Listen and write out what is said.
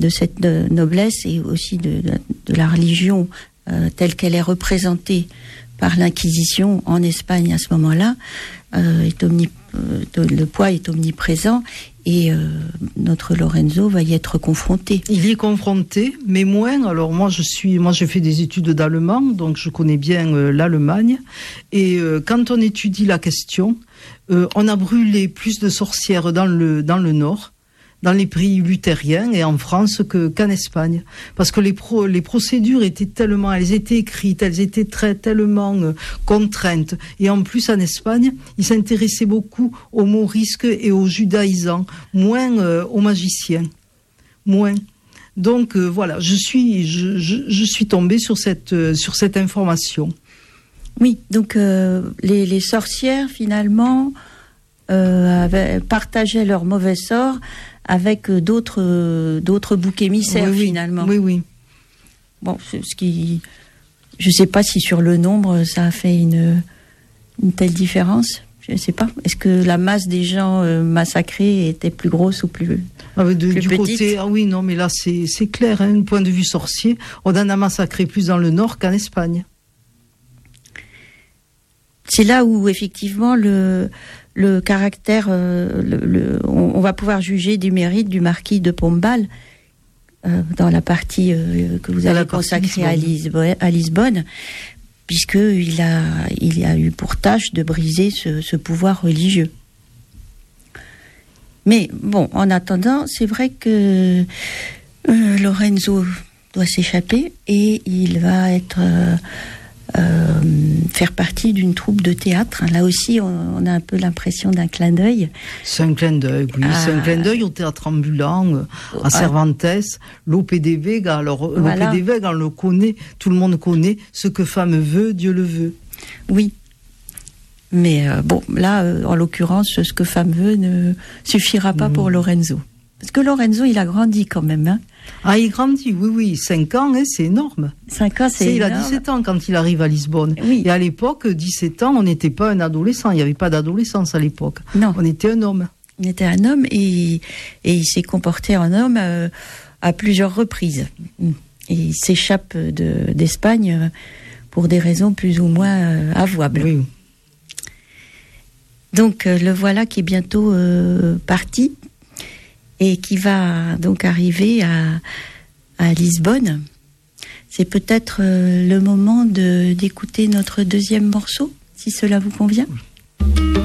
cette noblesse et aussi de la religion telle qu'elle est représentée par l'Inquisition en Espagne à ce moment-là, le poids est omniprésent et notre Lorenzo va y être confronté. Il y est confronté, mais moins. Alors moi j'ai fait des études d'allemand, donc je connais bien l'Allemagne. Et quand on étudie la question, on a brûlé plus de sorcières dans le nord, dans les pays luthériens et en France qu'en Espagne. Parce que les procédures étaient tellement, elles étaient écrites, elles étaient tellement contraintes. Et en plus, en Espagne, ils s'intéressaient beaucoup aux morisques et aux judaïsants, moins aux magiciens. Moins. Donc voilà, je suis tombée sur cette information. Oui, donc les sorcières, finalement, partageaient leur mauvais sort avec d'autres boucs émissaires, finalement. Oui. Bon, je ne sais pas si sur le nombre, ça a fait une telle différence. Je ne sais pas. Est-ce que la masse des gens massacrés était plus grosse ou plus du petite côté, oui, non, mais là, c'est clair. Du point de vue sorcier, on en a massacré plus dans le nord qu'en Espagne. C'est là où, effectivement, le caractère, on va pouvoir juger du mérite du marquis de Pombal dans la partie que vous avez consacrée à Lisbonne, puisqu'il a eu pour tâche de briser ce pouvoir religieux. Mais bon, en attendant, c'est vrai que Lorenzo doit s'échapper et il va être... faire partie d'une troupe de théâtre. Là aussi, on a un peu l'impression d'un clin d'œil. C'est un clin d'œil, oui. C'est un clin d'œil au théâtre ambulant, à Cervantes, Lope de Vega. Alors, voilà. Lope de Vega, on le connaît, tout le monde connaît. Ce que femme veut, Dieu le veut. Oui. Mais bon, là, en l'occurrence, ce que femme veut ne suffira pas pour Lorenzo. Parce que Lorenzo, il a grandi quand même, hein. Ah, il grandit, oui. 5 ans, c'est énorme. 5 ans, c'est énorme. Il a 17 ans quand il arrive à Lisbonne. Oui. Et à l'époque, 17 ans, on n'était pas un adolescent. Il n'y avait pas d'adolescence à l'époque. Non. On était un homme. On était un homme et il s'est comporté en homme à plusieurs reprises. Et il s'échappe d'Espagne pour des raisons plus ou moins avouables. Oui. Donc, le voilà qui est bientôt parti. Et qui va donc arriver à Lisbonne. C'est peut-être le moment d'écouter notre deuxième morceau, si cela vous convient.